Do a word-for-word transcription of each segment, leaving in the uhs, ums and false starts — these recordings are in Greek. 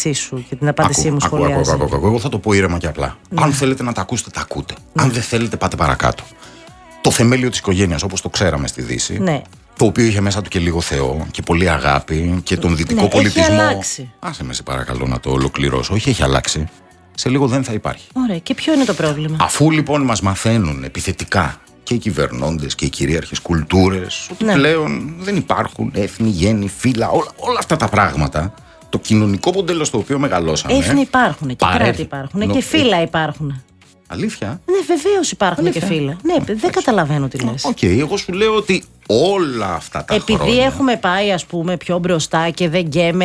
απάντησή σου και την απάντησή Ακού, μου ακού, σχολιάζει. ακού, ακού, ακού. Εγώ θα το πω ήρεμα και απλά. Ναι. Αν θέλετε να τα ακούσετε, τα ακούτε. Ναι. Αν δεν θέλετε, πάτε παρακάτω. Το θεμέλιο της οικογένειας, όπως το ξέραμε στη Δύση, ναι. το οποίο είχε μέσα του και λίγο Θεό και πολύ αγάπη και τον δυτικό ναι, πολιτισμό. Έχει αλλάξει. Άσε με, σε παρακαλώ, να το ολοκληρώσω. Όχι, έχει αλλάξει. Σε λίγο δεν θα υπάρχει. Ωραία. Και ποιο είναι το πρόβλημα? Αφού λοιπόν μας μαθαίνουν επιθετικά και οι κυβερνώντες και οι κυρίαρχες κουλτούρες ότι ναι. πλέον δεν υπάρχουν έθνη, γέννη, φύλλα, όλα, όλα αυτά τα πράγματα. Το κοινωνικό μοντέλο στο οποίο μεγαλώσαμε. Έθνη υπάρχουν και παρέ... κράτη υπάρχουν νο... και φύλλα υπάρχουν. Αλήθεια? Ναι, βεβαίως υπάρχουν Αλήθεια. και φύλλα. Ναι, δεν Άχι. καταλαβαίνω τι λες. Οκ, okay, εγώ σου λέω ότι όλα αυτά τα Επειδή χρόνια. Επειδή έχουμε πάει, ας πούμε, πιο μπροστά και δεν γκαίμε.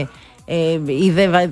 Ε, ή δεν...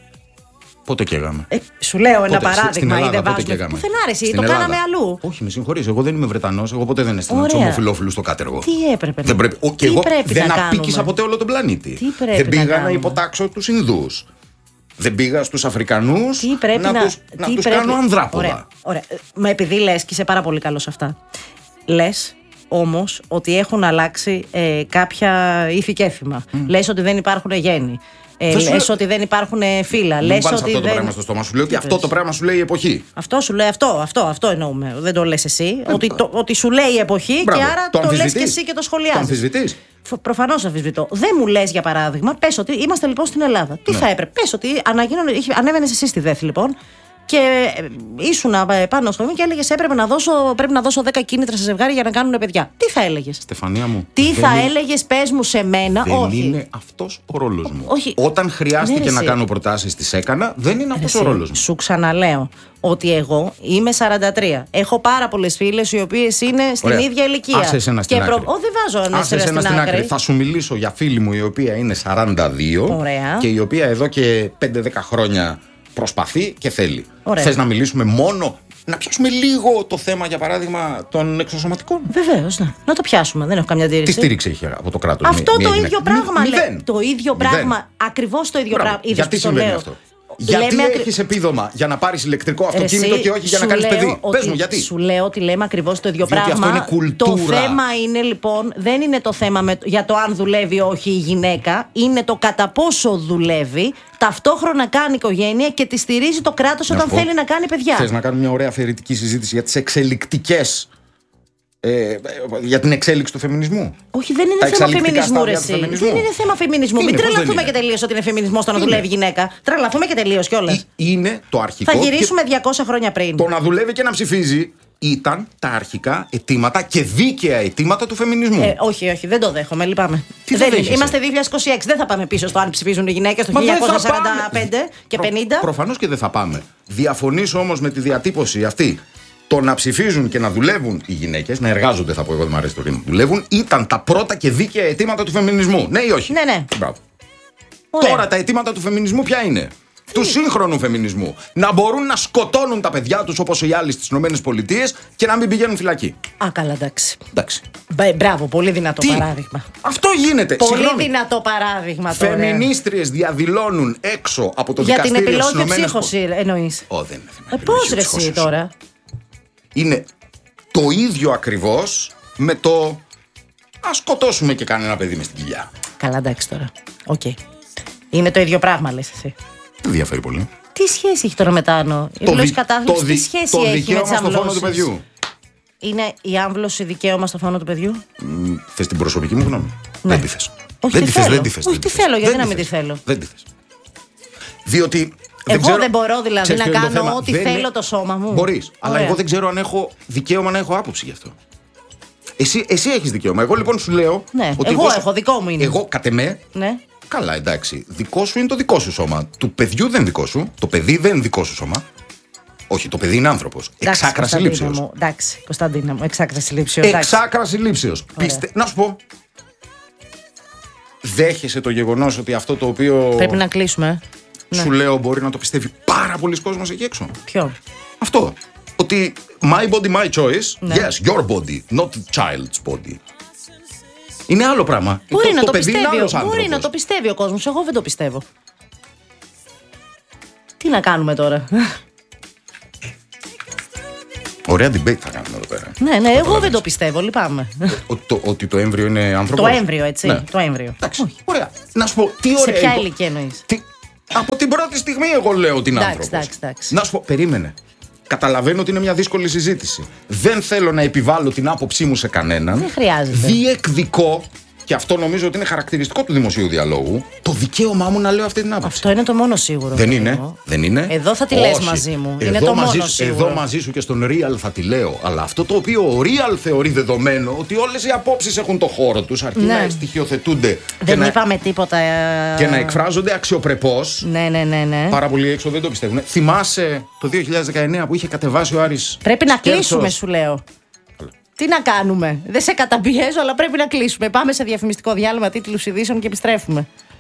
Πότε καίγαμε? Ε, σου λέω πότε, ένα παράδειγμα. Ελλάδα, ή δεν βάζουμε. Πουθενά, εσύ, το Ελλάδα. κάναμε αλλού. Όχι, με συγχωρείς. Εγώ δεν είμαι Βρετανός. Εγώ ποτέ δεν έστειλα τους ομοφυλόφιλους στο κάτεργο. Τι έπρεπε δεν πρέπει. Ο, και τι εγώ πρέπει δεν να απίκησα κάνουμε. ποτέ όλο τον πλανήτη. Τι πρέπει δεν πήγα να, να υποτάξω τους Ινδούς. Δεν πήγα στους Αφρικανούς τι πρέπει να, να, τους, να τι τους πρέπει... κάνω ανδράποδα. Ωραία, ωραία. Μα επειδή λες και είσαι πάρα πολύ καλός σε αυτά, λες όμως ότι έχουν αλλάξει ε, κάποια ήθη και έθιμα. Mm. Λες ότι δεν υπάρχουν γέννη. Ε, λες ότι δεν υπάρχουν φύλλα. Μην λες βάλεις ότι αυτό δεν... το πράγμα στο στόμα σου. Λέω ότι αυτό το πράγμα σου λέει η εποχή. Αυτό σου λέει αυτό, αυτό, αυτό εννοούμε. Δεν το λες εσύ. Ε, ότι, το, ότι σου λέει η εποχή. Μπράβο. Και άρα το, το λες και εσύ και το σχολιάζεις. Το αμφισβητείς? Προφανώς αμφισβητώ. Δεν μου λες για παράδειγμα, πες ότι είμαστε λοιπόν στην Ελλάδα. Τι ναι. θα έπρεπε? Πες ότι ανέβαινες εσύ στη ΔΕΘ λοιπόν. Και ήσουν πάνω στο μήνυμα και έλεγες έπρεπε να δώσω, πρέπει να δώσω δέκα κίνητρα σε ζευγάρι για να κάνουν παιδιά. Τι θα έλεγες? Στεφανία μου. Τι θα είναι... έλεγες, πες μου σε μένα? Δεν όχι. είναι αυτός ο ρόλος μου. Όχι. Όταν χρειάστηκε ναι, να κάνω προτάσεις, τις έκανα. Δεν είναι αυτός ο ρόλος μου. Σου ξαναλέω ότι εγώ είμαι σαράντα τρία. Έχω πάρα πολλές φίλες οι οποίες είναι στην Ωραία. ίδια ηλικία. Άσε εσένα στην και άκρη. Προ... Ο, δεν βάζω ένα Άσε εσένα στην άκρη. Θα σου μιλήσω για φίλη μου η οποία είναι σαράντα δύο. Ωραία. Και η οποία εδώ και πέντε δέκα χρόνια προσπαθεί και θέλει. Ωραία. Θες να μιλήσουμε μόνο, να πιάσουμε λίγο το θέμα για παράδειγμα των εξωσωματικών? Βεβαίως, ναι. Να το πιάσουμε. Δεν έχω καμιά αντίρρηση. Τι στήριξη έχει από το κράτος? Αυτό μία, το μία ίδιο γυναίκα. πράγμα. Μηδέν. Λέ, το ίδιο Μηδέν. πράγμα. Ακριβώς το ίδιο πράγμα. Γιατί συμβαίνει αυτό? Γιατί λέμε... έχεις επίδομα για να πάρεις ηλεκτρικό αυτοκίνητο και όχι για να κάνεις παιδί? Ότι, Πες μου γιατί. Σου λέω ότι λέμε ακριβώς το ίδιο Διότι πράγμα. Αυτό είναι κουλτούρα. Το θέμα είναι λοιπόν, δεν είναι το θέμα με, για το αν δουλεύει όχι η γυναίκα, είναι το κατά πόσο δουλεύει, ταυτόχρονα κάνει οικογένεια και τη στηρίζει το κράτος όταν πω, θέλει να κάνει παιδιά. Θες να κάνουμε μια ωραία αφαιρετική συζήτηση για τις εξελικτικές. Ε, για την εξέλιξη του φεμινισμού. Όχι, δεν είναι θέμα φεμινισμού, ρε εσύ. Δεν είναι θέμα φεμινισμού. Είναι, Μην τρελαθούμε και είναι. τελείως ότι είναι φεμινισμός το να δουλεύει γυναίκα. Τρελαθούμε και τελείως κιόλας. Είναι το αρχικό. Θα γυρίσουμε διακόσια χρόνια πριν. Το να δουλεύει και να ψηφίζει ήταν τα αρχικά αιτήματα και δίκαια αιτήματα του φεμινισμού. Ε, όχι, όχι, δεν το δέχομαι, λυπάμαι. Τι δεν, δεν είμαστε δύο χιλιάδες είκοσι έξι, δεν θα πάμε πίσω στο αν ψηφίζουν οι γυναίκες το χίλια εννιακόσια σαράντα πέντε και Προ, πενήντα. Προφανώς και δεν θα πάμε. Διαφωνήσω όμως με τη διατύπωση αυτή. Το να ψηφίζουν και να δουλεύουν οι γυναίκες, να εργάζονται, θα πω εγώ, δεν μου αρέσει το ρήμα, δουλεύουν, ήταν τα πρώτα και δίκαια αιτήματα του φεμινισμού. Ναι ή όχι? Ναι, ναι. Μπράβο. Τώρα τα αιτήματα του φεμινισμού ποια είναι? Τι? Του σύγχρονου φεμινισμού. Να μπορούν να σκοτώνουν τα παιδιά τους όπως οι άλλοι στις ΗΠΑ και να μην πηγαίνουν φυλακή. Α, καλά, εντάξει. εντάξει. Μπράβο, πολύ δυνατό Τι? παράδειγμα. Αυτό γίνεται. Πολύ Συγγνώμη. δυνατό παράδειγμα τώρα. Φεμινίστριες διαδηλώνουν έξω από το για δικαστήριο την της επιλόγη ΗΠΑ. ψύχωση, εννοείς? Ω, δεν είναι θέμα ε, πώς ρε εσύ τώρα? Είναι το ίδιο ακριβώς με το ας σκοτώσουμε και κανένα παιδί μες στην κοιλιά. Καλά, εντάξει τώρα. Οκ. Okay. Είναι το ίδιο πράγμα, λες εσύ. Δεν διαφέρει πολύ. Τι σχέση έχει τώρα με τα άνω? Η επιλογή κατάθλιψης τι σχέση το έχει με τις δικαίωμα στο φόνο αμβλώσεις? του παιδιού. Είναι η άμβλωση δικαίωμα στο φόνο του παιδιού? Mm, θες την προσωπική μου γνώμη? Ναι. Δεν τη θες. Όχι, δεν τη τη θες, θέλω. δεν τη θες. Όχι, τη θέλω, γιατί να μην τη θέλω? Δεν τη θες. Διότι εγώ δεν, ξέρω, δεν μπορώ δηλαδή να κάνω ό,τι δεν θέλω είναι... το σώμα μου. Μπορείς, αλλά Ωραία. εγώ δεν ξέρω αν έχω δικαίωμα να έχω άποψη γι' αυτό. Εσύ, εσύ έχεις δικαίωμα. Εγώ λοιπόν σου λέω. Ναι, ότι εγώ, εγώ έχω, δικό μου είναι. Εγώ κατ' εμέ. Ναι. Καλά, εντάξει. Δικό σου είναι το δικό σου σώμα. Του παιδιού δεν είναι δικό σου. Το παιδί δεν είναι δικό σου σώμα. Όχι, το παιδί είναι άνθρωπος. Εξάκραση λήψεως. Εντάξει, Κωνσταντίνα μου, εξάκραση λήψεως. Εξάκραση λήψεως. Πιστε... Να σου πω. Δέχεσαι το γεγονός ότι αυτό το οποίο. Πρέπει να κλείσουμε. Σου ναι. λέω μπορεί να το πιστεύει πάρα πολλοί κόσμος εκεί έξω. Ποιο? Αυτό. Ότι my body, my choice. Ναι. Yes, your body, not the child's body. Είναι άλλο πράγμα. Μπορεί το, να το, το, παιδί πιστεύει, είναι άλλος μπορεί άνθρωπος. να το πιστεύει ο κόσμος. Εγώ δεν το πιστεύω. Τι να κάνουμε τώρα? Ωραία debate θα κάνουμε εδώ πέρα. Ναι, ναι, εγώ δεν το πιστεύω, λυπάμαι. Ο, το, ότι το έμβριο είναι άνθρωπος. Το έμβριο, έτσι. Ναι. Το έμβριο. Εντάξει. Ωραία. Να σου πω, τι ωραία. Σε ποια υπο... ηλικία εννοείς? Τι... Από την πρώτη στιγμή εγώ λέω την άνθρωπος. Να σου πω, περίμενε. Καταλαβαίνω ότι είναι μια δύσκολη συζήτηση. Δεν θέλω να επιβάλλω την άποψή μου σε κανέναν. Δεν χρειάζεται. Διεκδικώ, και αυτό νομίζω ότι είναι χαρακτηριστικό του δημοσίου διαλόγου, το δικαίωμά μου να λέω αυτή την άποψη. Αυτό είναι το μόνο σίγουρο. Δεν είναι. Δεν είναι. Εδώ θα τη λες μαζί μου. Εδώ είναι το μαζί, μόνο σίγουρο. Εδώ μαζί σου και στον Real θα τη λέω. Αλλά αυτό το οποίο ο Real θεωρεί δεδομένο, ότι όλες οι απόψεις έχουν το χώρο τους, αρκεί ναι. να στοιχειοθετούνται. Δεν και είπαμε να, τίποτα. Και να εκφράζονται αξιοπρεπώς. Ναι, ναι, ναι, ναι. Πάρα πολλοί έξω δεν το πιστεύουν. Θυμάσαι το δύο χιλιάδες δεκαεννέα που είχε κατεβάσει ο Άρης. Πρέπει να Σκέρσος. κλείσουμε, σου λέω. Τι να κάνουμε. Δεν σε καταπιέζω, αλλά πρέπει να κλείσουμε. Πάμε σε διαφημιστικό διάλειμμα, τίτλους ειδήσεων και επιστρέφουμε.